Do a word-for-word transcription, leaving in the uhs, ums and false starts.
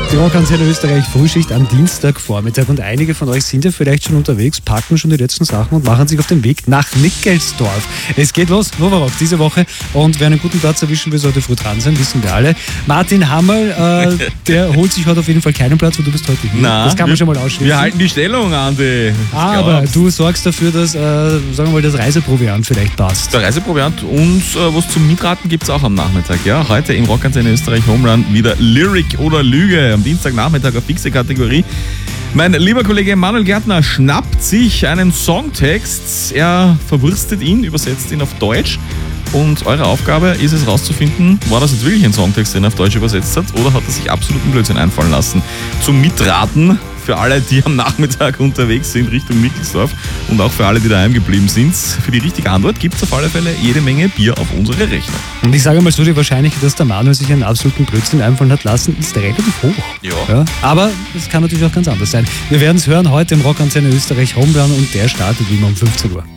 Die Rockantenne Österreich Frühschicht am Dienstagvormittag und einige von euch sind ja vielleicht schon unterwegs, packen schon die letzten Sachen und machen sich auf den Weg nach Nickelsdorf. Es geht los, Novarock diese Woche, und wer einen guten Platz erwischen will, sollte früh dran sein, wissen wir alle. Martin Hammerl, äh, der holt sich heute auf jeden Fall keinen Platz, weil du bist heute hier. Na, das kann man wir, schon mal ausschließen. Wir halten die Stellung, Andi. Ah, aber du sorgst dafür, dass äh, sagen wir mal, das Reiseproviant vielleicht passt. Der Reiseproviant und äh, was zum Mitraten gibt es auch am Nachmittag. Ja, heute im Rockantenne Österreich Homerun wieder Lyric oder Lüge. Am Dienstagnachmittag eine fixe Kategorie. Mein lieber Kollege Manuel Gärtner schnappt sich einen Songtext, er verwurstet ihn, übersetzt ihn auf Deutsch, und eure Aufgabe ist es rauszufinden, war das jetzt wirklich ein Songtext, den er auf Deutsch übersetzt hat, oder hat er sich absoluten Blödsinn einfallen lassen. Zum Mitraten für alle, die am Nachmittag unterwegs sind Richtung Nickelsdorf, und auch für alle, die daheim geblieben sind. Für die richtige Antwort gibt es auf alle Fälle jede Menge Bier auf unsere Rechnung. Und ich sage mal so, die Wahrscheinlichkeit, dass der Manuel sich einen absoluten Blödsinn einfallen hat lassen, ist relativ hoch. Ja. Ja, aber es kann natürlich auch ganz anders sein. Wir werden es hören heute im Rockantenne Österreich Homerun, und der startet wie immer um fünfzehn Uhr.